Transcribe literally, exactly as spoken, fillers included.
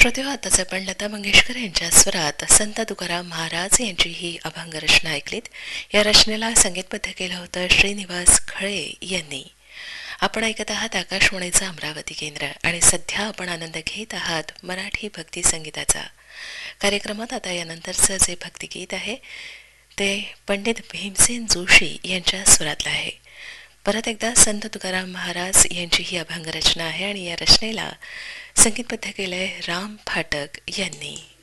श्रोतेहो, आताच आपण लता मंगेशकर यांच्या स्वरात संत तुकाराम महाराज यांची ही अभंग रचना ऐकलीत. या रचनेला संगीतबद्ध केलं होतं श्रीनिवास खळे यांनी. आपण ऐकत आहात आकाशवाणीचं अमरावती केंद्र आणि सध्या आपण आनंद घेत आहात मराठी भक्ती संगीताचा. कार्यक्रमात आता यानंतरचं जे भक्तिगीत आहे ते पंडित भीमसेन जोशी यांच्या स्वरातलं आहे. परत एकदा संत तुकाराम महाराज यांची ही अभंग रचना आहे आणि या रचनेला संगीतबद्ध केलंय राम फाटक यांनी.